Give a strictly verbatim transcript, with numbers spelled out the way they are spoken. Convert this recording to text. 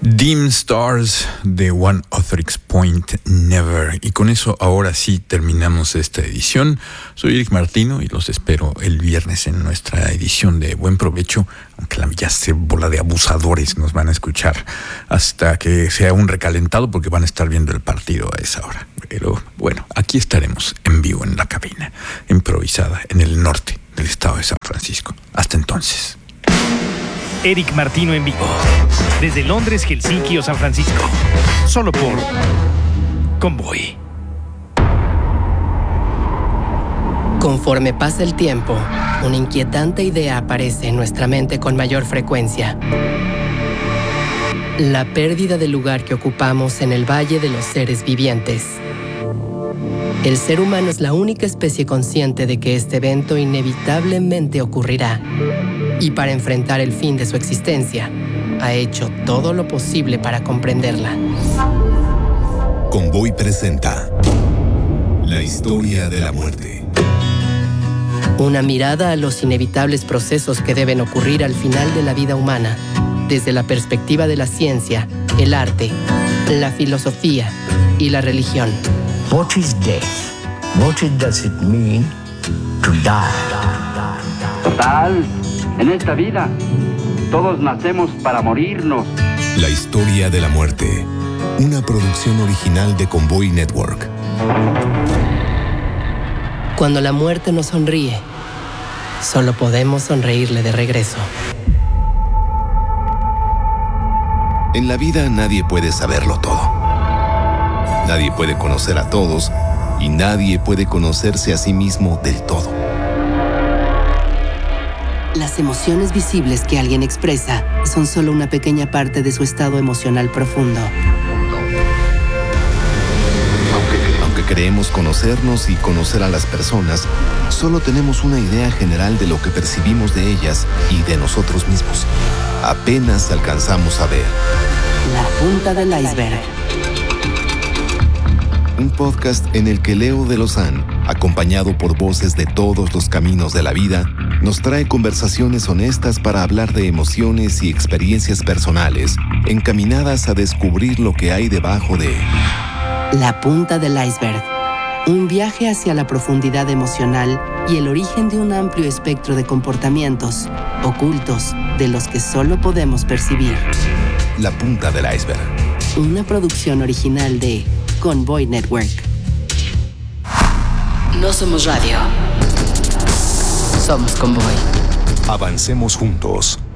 Dim Stars de One Ostrix Point Never. Y con eso ahora sí terminamos esta edición. Soy Eric Martino y los espero el viernes en nuestra edición de Buen Provecho, aunque la millace bola de abusadores nos van a escuchar hasta que sea un recalentado porque van a estar viendo el partido a esa hora. Pero bueno, aquí estaremos en vivo en la cabina, improvisada en el norte del estado de San Francisco. Hasta entonces. Eric Martino en vivo, desde Londres, Helsinki o San Francisco, solo por Convoy. Conforme pasa el tiempo, una inquietante idea aparece en nuestra mente con mayor frecuencia. La pérdida del lugar que ocupamos en el Valle de los Seres Vivientes. El ser humano es la única especie consciente de que este evento inevitablemente ocurrirá. Y para enfrentar el fin de su existencia, ha hecho todo lo posible para comprenderla. Convoy presenta La historia de la muerte. Una mirada a los inevitables procesos que deben ocurrir al final de la vida humana, desde la perspectiva de la ciencia, el arte, la filosofía y la religión. What is death? What does it mean to die? Total, en esta vida, todos nacemos para morirnos. La historia de la muerte. Una producción original de Convoy Network. Cuando la muerte nos sonríe, solo podemos sonreírle de regreso. En la vida nadie puede saberlo todo. Nadie puede conocer a todos y nadie puede conocerse a sí mismo del todo. Las emociones visibles que alguien expresa son solo una pequeña parte de su estado emocional profundo. Aunque, aunque creemos conocernos y conocer a las personas, solo tenemos una idea general de lo que percibimos de ellas y de nosotros mismos. Apenas alcanzamos a ver la punta del iceberg. Un podcast en el que Leo de Lozán, acompañado por voces de todos los caminos de la vida, nos trae conversaciones honestas para hablar de emociones y experiencias personales, encaminadas a descubrir lo que hay debajo de la punta del iceberg. Un viaje hacia la profundidad emocional y el origen de un amplio espectro de comportamientos ocultos de los que solo podemos percibir. La punta del iceberg. Una producción original de Convoy Network. No somos radio. Somos Convoy. Avancemos juntos.